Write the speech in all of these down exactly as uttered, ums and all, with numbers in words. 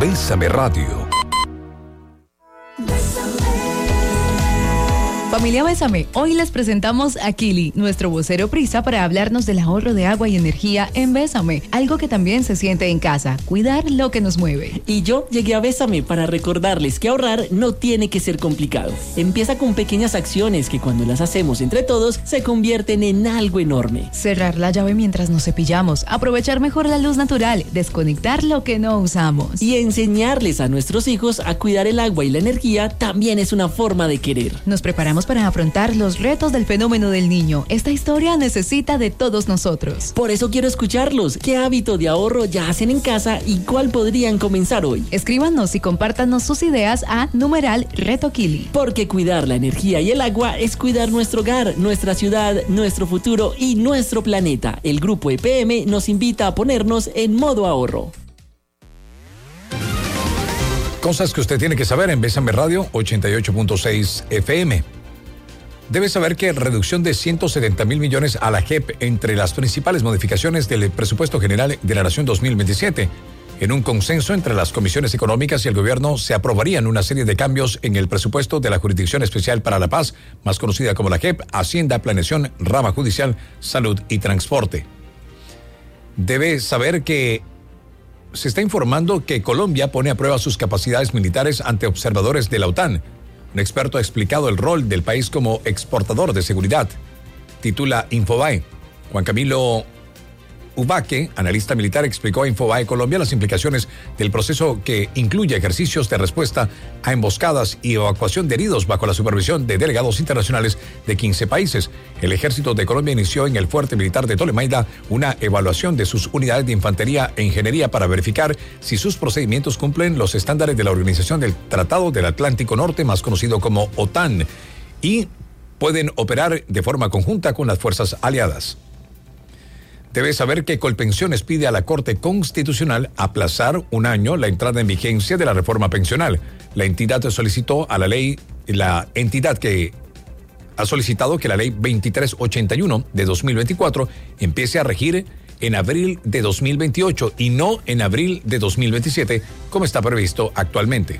Bésame Radio. Familia Bésame, hoy les presentamos a Kili, nuestro vocero prisa, para hablarnos del ahorro de agua y energía en Bésame, algo que también se siente en casa, cuidar lo que nos mueve. Y yo llegué a Bésame para recordarles que ahorrar no tiene que ser complicado. Empieza con pequeñas acciones que cuando las hacemos entre todos se convierten en algo enorme. Cerrar la llave mientras nos cepillamos, aprovechar mejor la luz natural, desconectar lo que no usamos. Y enseñarles a nuestros hijos a cuidar el agua y la energía también es una forma de querer. Nos preparamos para afrontar los retos del fenómeno del niño. Esta historia necesita de todos nosotros. Por eso quiero escucharlos. ¿Qué hábito de ahorro ya hacen en casa y cuál podrían comenzar hoy? Escríbanos y compártanos sus ideas a numeral Reto Kili. Porque cuidar la energía y el agua es cuidar nuestro hogar, nuestra ciudad, nuestro futuro y nuestro planeta. El Grupo E P M nos invita a ponernos en modo ahorro. Cosas que usted tiene que saber en Bésame Radio ochenta y ocho punto seis F M. Debe saber que reducción de ciento setenta mil millones a la J E P entre las principales modificaciones del presupuesto general de la Nación dos mil veintisiete. En un consenso entre las comisiones económicas y el gobierno se aprobarían una serie de cambios en el presupuesto de la Jurisdicción Especial para la Paz, más conocida como la J E P, Hacienda, Planeación, Rama Judicial, Salud y Transporte. Debe saber que se está informando que Colombia pone a prueba sus capacidades militares ante observadores de la OTAN. Un experto ha explicado el rol del país como exportador de seguridad. Titula Infobae. Juan Camilo Ubaque, analista militar, explicó a Infobae Colombia las implicaciones del proceso que incluye ejercicios de respuesta a emboscadas y evacuación de heridos bajo la supervisión de delegados internacionales de quince países. El ejército de Colombia inició en el fuerte militar de Tolemaida una evaluación de sus unidades de infantería e ingeniería para verificar si sus procedimientos cumplen los estándares de la Organización del Tratado del Atlántico Norte, más conocido como OTAN, y pueden operar de forma conjunta con las fuerzas aliadas. Debe saber que Colpensiones pide a la Corte Constitucional aplazar un año la entrada en vigencia de la reforma pensional. La entidad solicitó a la ley, la entidad que ha solicitado que la ley veintitrés ochenta y uno de dos mil veinticuatro empiece a regir en abril de dos mil veintiocho y no en abril de dos mil veintisiete, como está previsto actualmente.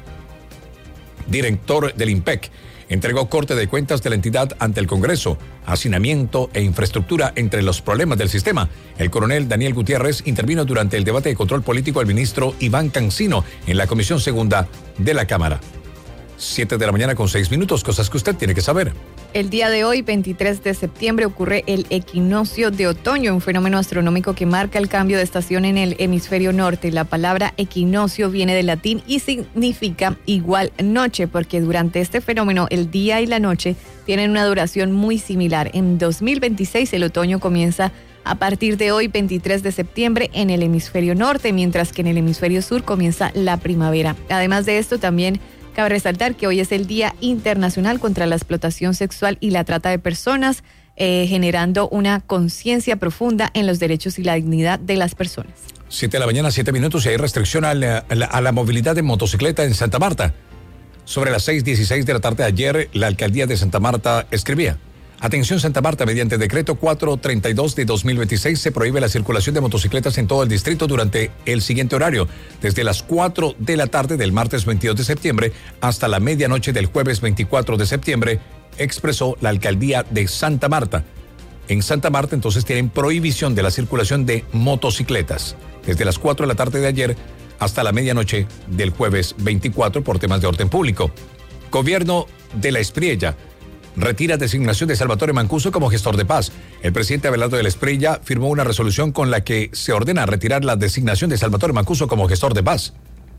Director del IMPEC entregó corte de cuentas de la entidad ante el Congreso, hacinamiento e infraestructura entre los problemas del sistema. El coronel Daniel Gutiérrez intervino durante el debate de control político al ministro Iván Cancino en la Comisión Segunda de la Cámara. Siete de la mañana con seis minutos, cosas que usted tiene que saber. El día de hoy, veintitrés de septiembre, ocurre el equinoccio de otoño, un fenómeno astronómico que marca el cambio de estación en el hemisferio norte. La palabra equinoccio viene del latín y significa igual noche, porque durante este fenómeno el día y la noche tienen una duración muy similar. En dos mil veintiséis el otoño comienza a partir de hoy, veintitrés de septiembre, en el hemisferio norte, mientras que en el hemisferio sur comienza la primavera. Además de esto, también cabe resaltar que hoy es el Día Internacional contra la Explotación Sexual y la Trata de Personas, eh, generando una conciencia profunda en los derechos y la dignidad de las personas. Siete de la mañana, siete minutos, y hay restricción a la, a la, a la movilidad de motocicleta en Santa Marta. Sobre las seis dieciséis de la tarde de ayer, la alcaldía de Santa Marta escribía: atención Santa Marta, mediante decreto cuatrocientos treinta y dos de dos mil veintiséis se prohíbe la circulación de motocicletas en todo el distrito durante el siguiente horario, desde las cuatro de la tarde del martes veintidós de septiembre hasta la medianoche del jueves veinticuatro de septiembre, expresó la alcaldía de Santa Marta. En Santa Marta entonces tienen prohibición de la circulación de motocicletas desde las cuatro de la tarde de ayer hasta la medianoche del jueves veinticuatro por temas de orden público. Gobierno de la Espriella retira designación de Salvatore Mancuso como gestor de paz. El presidente Abelardo de la Espriella firmó una resolución con la que se ordena retirar la designación de Salvatore Mancuso como gestor de paz.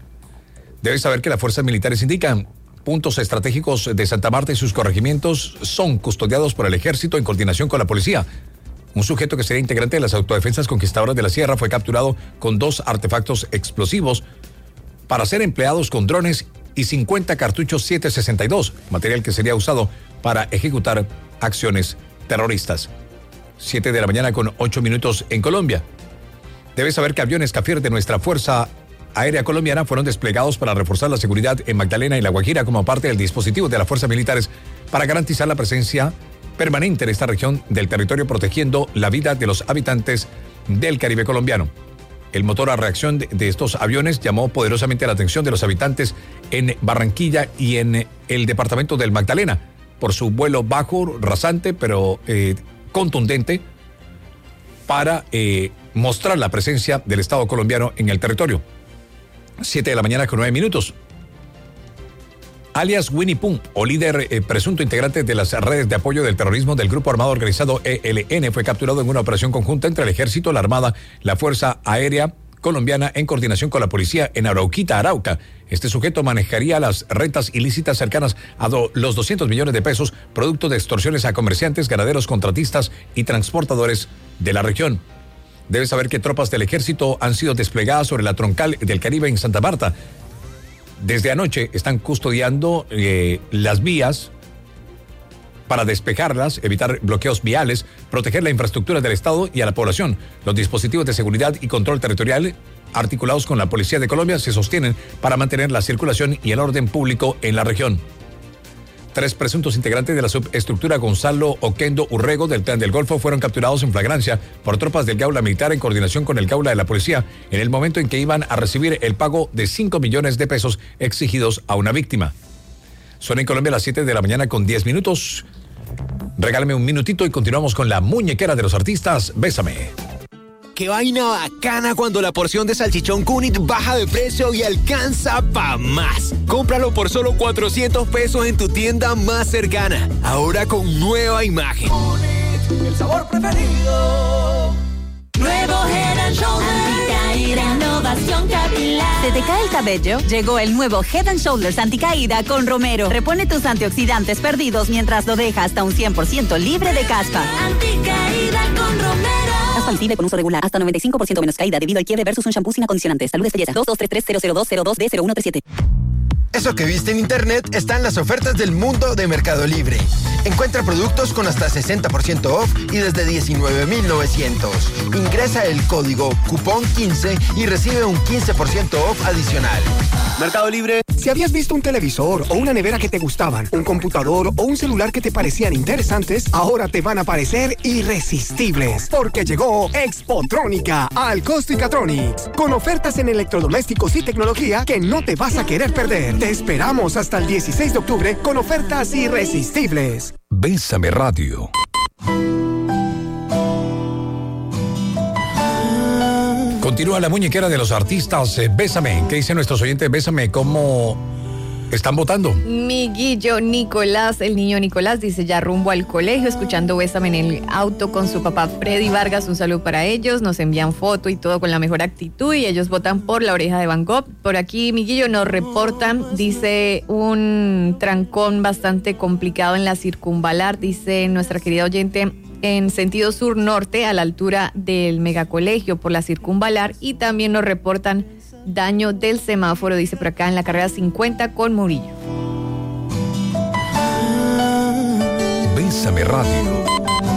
Debe saber que las fuerzas militares indican puntos estratégicos de Santa Marta y sus corregimientos son custodiados por el ejército en coordinación con la policía. Un sujeto que sería integrante de las autodefensas conquistadoras de la Sierra fue capturado con dos artefactos explosivos para ser empleados con drones y cincuenta cartuchos siete sesenta y dos, material que sería usado para ejecutar acciones terroristas. Siete de la mañana con ocho minutos en Colombia. Debes saber que aviones Cafir de nuestra Fuerza Aérea Colombiana fueron desplegados para reforzar la seguridad en Magdalena y La Guajira como parte del dispositivo de las fuerzas militares para garantizar la presencia permanente en esta región del territorio, protegiendo la vida de los habitantes del Caribe colombiano. El motor a reacción de, de estos aviones llamó poderosamente la atención de los habitantes en Barranquilla y en el departamento del Magdalena por su vuelo bajo, rasante, pero eh, contundente para eh, mostrar la presencia del Estado colombiano en el territorio. Siete de la mañana con nueve minutos. Alias Winnie Pooh, o líder eh, presunto integrante de las redes de apoyo del terrorismo del grupo armado organizado E L N, fue capturado en una operación conjunta entre el Ejército, la Armada, la Fuerza Aérea Colombiana en coordinación con la policía en Arauquita, Arauca. Este sujeto manejaría las rentas ilícitas cercanas a do, los doscientos millones de pesos, producto de extorsiones a comerciantes, ganaderos, contratistas y transportadores de la región. Debe saber que tropas del ejército han sido desplegadas sobre la troncal del Caribe en Santa Marta. Desde anoche están custodiando eh, las vías para despejarlas, evitar bloqueos viales, proteger la infraestructura del Estado y a la población. Los dispositivos de seguridad y control territorial articulados con la Policía de Colombia se sostienen para mantener la circulación y el orden público en la región. Tres presuntos integrantes de la subestructura Gonzalo Oquendo Urrego del Clan del Golfo fueron capturados en flagrancia por tropas del Gaula Militar en coordinación con el Gaula de la Policía en el momento en que iban a recibir el pago de cinco millones de pesos exigidos a una víctima. Son en Colombia las siete de la mañana con diez minutos. Regálame un minutito y continuamos con la muñequera de los artistas. Bésame. ¡Qué vaina bacana cuando la porción de salchichón Cunit baja de precio y alcanza pa' más! Cómpralo por solo cuatrocientos pesos en tu tienda más cercana. Ahora con nueva imagen. Cunit, el sabor preferido. Nuevo Head and Shoulders. Anticaída, innovación capilar. ¿Se te cae el cabello? Llegó el nuevo Head and Shoulders Anticaída con Romero. Repone tus antioxidantes perdidos mientras lo deja hasta un cien por ciento libre de caspa. Anticaída con Romero. Caspa visible con uso regular. Hasta noventa y cinco por ciento menos caída debido al quiebre versus un shampoo sin acondicionante. Salud es belleza. dos dos tres tres cero cero dos cero dos D cero uno tres siete. Eso que viste en internet está en las ofertas del mundo de Mercado Libre. Encuentra productos con hasta sesenta por ciento off y desde diecinueve mil novecientos. Ingresa el código cupón quince y recibe un quince por ciento off adicional. Mercado Libre. Si habías visto un televisor o una nevera que te gustaban, un computador o un celular que te parecían interesantes, ahora te van a parecer irresistibles. Porque llegó Expotrónica al Costicatronics. Con ofertas en electrodomésticos y tecnología que no te vas a querer perder. Te esperamos hasta el dieciséis de octubre con ofertas irresistibles. Bésame Radio. Continúa la muñequera de los artistas. eh, Bésame. ¿Qué dicen nuestros oyentes? Bésame. ¿Cómo están votando? Mi Guillo Nicolás, el niño Nicolás, dice ya rumbo al colegio, escuchando Bésame en el auto con su papá Freddy Vargas. Un saludo para ellos. Nos envían foto y todo con la mejor actitud y ellos votan por La Oreja de Van Gogh. Por aquí, mi Guillo, nos reportan, dice un trancón bastante complicado en la circunvalar, dice nuestra querida oyente, en sentido sur-norte a la altura del megacolegio por la circunvalar, y también nos reportan daño del semáforo, dice por acá, en la carrera cincuenta con Murillo. Bésame Radio.